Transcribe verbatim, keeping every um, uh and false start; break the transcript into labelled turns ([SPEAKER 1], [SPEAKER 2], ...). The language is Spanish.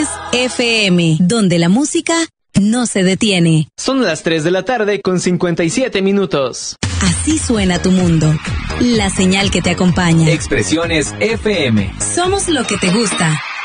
[SPEAKER 1] F M, donde la música no se detiene.
[SPEAKER 2] Son las tres de la tarde con cincuenta y siete minutos.
[SPEAKER 1] Así suena tu mundo. La señal que te acompaña.
[SPEAKER 3] Expresiones F M.
[SPEAKER 1] Somos lo que te gusta.